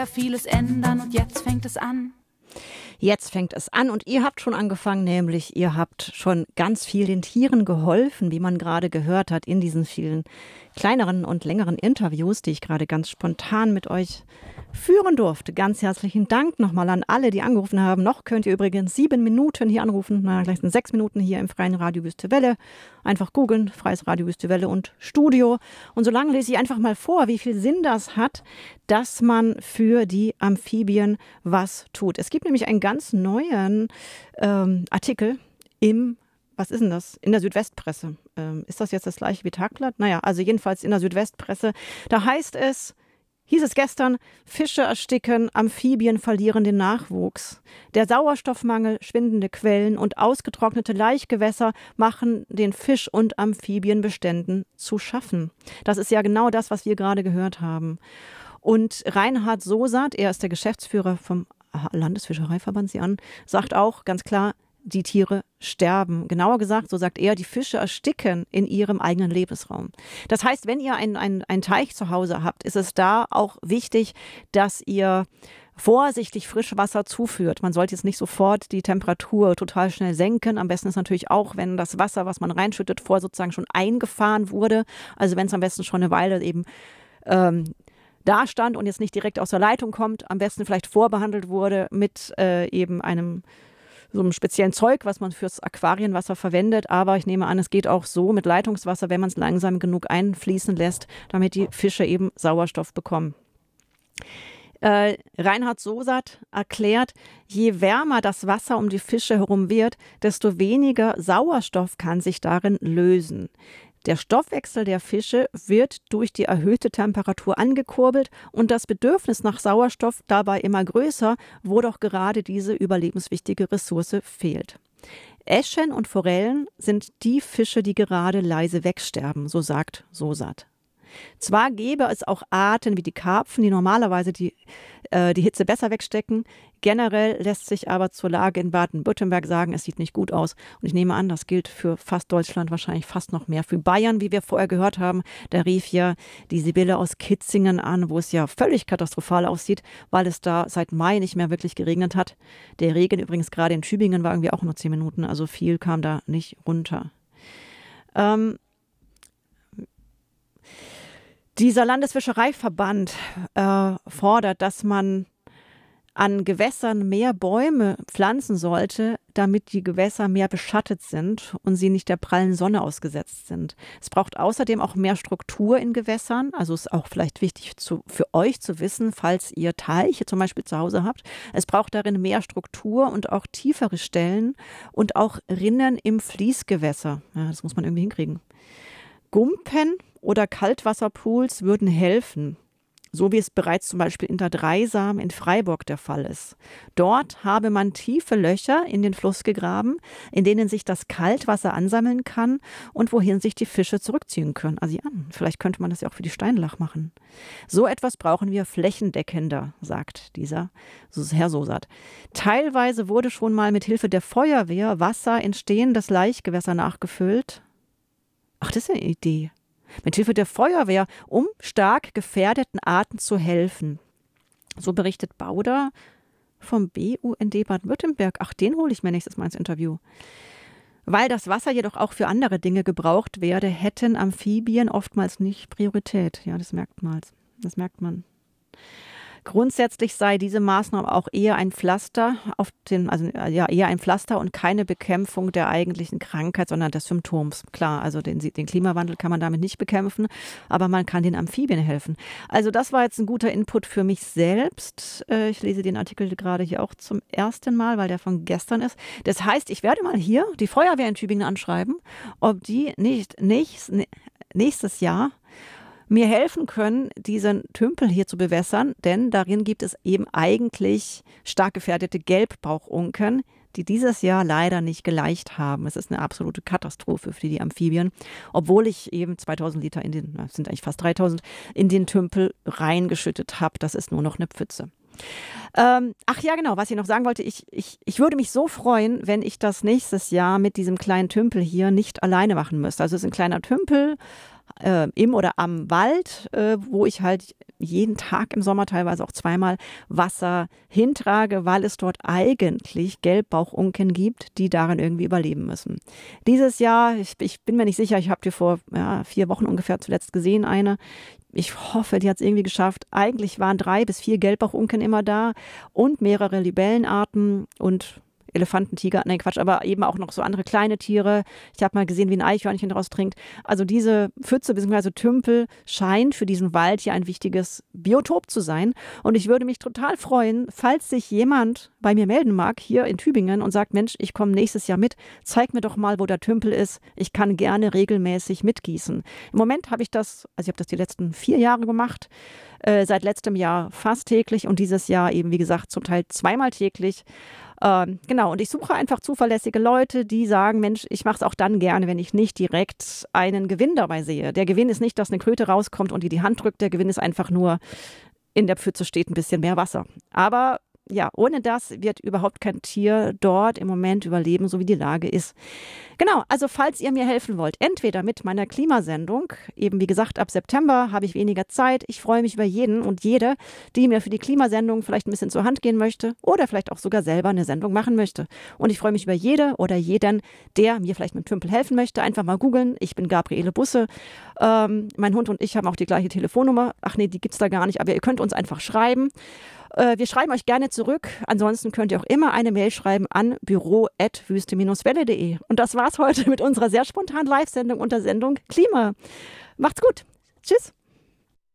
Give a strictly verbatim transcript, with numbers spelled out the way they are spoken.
Vieles ändern und jetzt fängt es an. Jetzt fängt es an und ihr habt schon angefangen, nämlich ihr habt schon ganz viel den Tieren geholfen, wie man gerade gehört hat in diesen vielen kleineren und längeren Interviews, die ich gerade ganz spontan mit euch führen durfte. Ganz herzlichen Dank nochmal an alle, die angerufen haben. Noch könnt ihr übrigens sieben Minuten hier anrufen, na, gleich sind sechs Minuten hier im Freien Radio Wüste Welle. Einfach googeln, Freies Radio Wüste Welle und Studio. Und so lange lese ich einfach mal vor, wie viel Sinn das hat, dass man für die Amphibien was tut. Es gibt nämlich einen ganz neuen ähm, Artikel im, was ist denn das, in der Südwestpresse. Ähm, ist das jetzt das gleiche wie Tagblatt? Naja, also jedenfalls in der Südwestpresse. Da heißt es, hieß es gestern, Fische ersticken, Amphibien verlieren den Nachwuchs. Der Sauerstoffmangel, schwindende Quellen und ausgetrocknete Laichgewässer machen den Fisch- und Amphibienbeständen zu schaffen. Das ist ja genau das, was wir gerade gehört haben. Und Reinhard Sosat, er ist der Geschäftsführer vom Landesfischereiverband, Sie an, sagt auch ganz klar, die Tiere sterben. Genauer gesagt, so sagt er, die Fische ersticken in ihrem eigenen Lebensraum. Das heißt, wenn ihr einen, einen, einen Teich zu Hause habt, ist es da auch wichtig, dass ihr vorsichtig Frischwasser zuführt. Man sollte jetzt nicht sofort die Temperatur total schnell senken. Am besten ist natürlich auch, wenn das Wasser, was man reinschüttet, vorher sozusagen schon eingefahren wurde. Also wenn es am besten schon eine Weile eben ähm, da stand und jetzt nicht direkt aus der Leitung kommt, am besten vielleicht vorbehandelt wurde mit äh, eben einem so einem speziellen Zeug, was man fürs Aquarienwasser verwendet. Aber ich nehme an, es geht auch so mit Leitungswasser, wenn man es langsam genug einfließen lässt, damit die Fische eben Sauerstoff bekommen. Äh, Reinhard Sosat erklärt, je wärmer das Wasser um die Fische herum wird, desto weniger Sauerstoff kann sich darin lösen. Der Stoffwechsel der Fische wird durch die erhöhte Temperatur angekurbelt und das Bedürfnis nach Sauerstoff dabei immer größer, wo doch gerade diese überlebenswichtige Ressource fehlt. Äschen und Forellen sind die Fische, die gerade leise wegsterben, so sagt Sosat. Zwar gäbe es auch Arten wie die Karpfen, die normalerweise die, äh, die Hitze besser wegstecken. Generell lässt sich aber zur Lage in Baden-Württemberg sagen, es sieht nicht gut aus. Und ich nehme an, das gilt für fast Deutschland, wahrscheinlich fast noch mehr. Für Bayern, wie wir vorher gehört haben, da rief ja die Sibylle aus Kitzingen an, wo es ja völlig katastrophal aussieht, weil es da seit Mai nicht mehr wirklich geregnet hat. Der Regen übrigens gerade in Tübingen war irgendwie auch nur zehn Minuten, also viel kam da nicht runter. Ähm, Dieser Landesfischereiverband äh, fordert, dass man an Gewässern mehr Bäume pflanzen sollte, damit die Gewässer mehr beschattet sind und sie nicht der prallen Sonne ausgesetzt sind. Es braucht außerdem auch mehr Struktur in Gewässern. Also ist auch vielleicht wichtig zu, für euch zu wissen, falls ihr Teiche zum Beispiel zu Hause habt. Es braucht darin mehr Struktur und auch tiefere Stellen und auch Rinnen im Fließgewässer. Ja, das muss man irgendwie hinkriegen. Gumpen oder Kaltwasserpools würden helfen, so wie es bereits zum Beispiel in der Dreisam in Freiburg der Fall ist. Dort habe man tiefe Löcher in den Fluss gegraben, in denen sich das Kaltwasser ansammeln kann und wohin sich die Fische zurückziehen können. Also ja, vielleicht könnte man das ja auch für die Steinlach machen. So etwas brauchen wir flächendeckender, sagt dieser Herr Sosat. Teilweise wurde schon mal mit Hilfe der Feuerwehr Wasser in stehendes Laichgewässer nachgefüllt. Ach, das ist ja eine Idee. Mit Hilfe der Feuerwehr, um stark gefährdeten Arten zu helfen. So berichtet Bauder vom B U N D Baden-Württemberg. Ach, den hole ich mir nächstes Mal ins Interview. Weil das Wasser jedoch auch für andere Dinge gebraucht werde, hätten Amphibien oftmals nicht Priorität. Ja, das merkt man. Das merkt man. Grundsätzlich sei diese Maßnahme auch eher ein Pflaster auf den, also ja, eher ein Pflaster und keine Bekämpfung der eigentlichen Krankheit, sondern des Symptoms. Klar, also den, den Klimawandel kann man damit nicht bekämpfen, aber man kann den Amphibien helfen. Also das war jetzt ein guter Input für mich selbst. Ich lese den Artikel gerade hier auch zum ersten Mal, weil der von gestern ist. Das heißt, ich werde mal hier die Feuerwehr in Tübingen anschreiben, ob die nicht nächst, nächstes Jahr mir helfen können, diesen Tümpel hier zu bewässern, denn darin gibt es eben eigentlich stark gefährdete Gelbbauchunken, die dieses Jahr leider nicht geleicht haben. Es ist eine absolute Katastrophe für die Amphibien, obwohl ich eben zweitausend Liter in den, das sind eigentlich fast dreitausend, in den Tümpel reingeschüttet habe. Das ist nur noch eine Pfütze. Ähm, ach ja, genau, was ich noch sagen wollte, ich, ich, ich würde mich so freuen, wenn ich das nächstes Jahr mit diesem kleinen Tümpel hier nicht alleine machen müsste. Also es ist ein kleiner Tümpel, äh, im oder am Wald, äh, wo ich halt jeden Tag im Sommer, teilweise auch zweimal, Wasser hintrage, weil es dort eigentlich Gelbbauchunken gibt, die darin irgendwie überleben müssen. Dieses Jahr, ich, ich bin mir nicht sicher, ich habe die vor ja, vier Wochen ungefähr zuletzt gesehen, eine. Ich hoffe, die hat es irgendwie geschafft. Eigentlich waren drei bis vier Gelbbauchunken immer da und mehrere Libellenarten und Elefanten, Tiger, nein Quatsch, aber eben auch noch so andere kleine Tiere. Ich habe mal gesehen, wie ein Eichhörnchen daraus trinkt. Also diese Pfütze bzw. Tümpel scheint für diesen Wald hier ein wichtiges Biotop zu sein. Und ich würde mich total freuen, falls sich jemand bei mir melden mag, hier in Tübingen und sagt, Mensch, ich komme nächstes Jahr mit, zeig mir doch mal, wo der Tümpel ist. Ich kann gerne regelmäßig mitgießen. Im Moment habe ich das, also ich habe das die letzten vier Jahre gemacht, äh, seit letztem Jahr fast täglich und dieses Jahr eben, wie gesagt, zum Teil zweimal täglich. Ähm, genau, und ich suche einfach zuverlässige Leute, die sagen, Mensch, ich mache es auch dann gerne, wenn ich nicht direkt einen Gewinn dabei sehe. Der Gewinn ist nicht, dass eine Kröte rauskommt und die die Hand drückt. Der Gewinn ist einfach nur, in der Pfütze steht ein bisschen mehr Wasser. Aber ja, ohne das wird überhaupt kein Tier dort im Moment überleben, so wie die Lage ist. Genau, also falls ihr mir helfen wollt, entweder mit meiner Klimasendung, eben wie gesagt, ab September habe ich weniger Zeit. Ich freue mich über jeden und jede, die mir für die Klimasendung vielleicht ein bisschen zur Hand gehen möchte oder vielleicht auch sogar selber eine Sendung machen möchte. Und ich freue mich über jede oder jeden, der mir vielleicht mit Tümpel helfen möchte. Einfach mal googeln. Ich bin Gabriele Busse. Ähm, mein Hund und ich haben auch die gleiche Telefonnummer. Ach nee, die gibt es da gar nicht, aber ihr könnt uns einfach schreiben. Wir schreiben euch gerne zurück. Ansonsten könnt ihr auch immer eine Mail schreiben an büro at wüste Bindestrich welle punkt de. Und das war's heute mit unserer sehr spontanen Live-Sendung unter Sendung Klima. Macht's gut. Tschüss.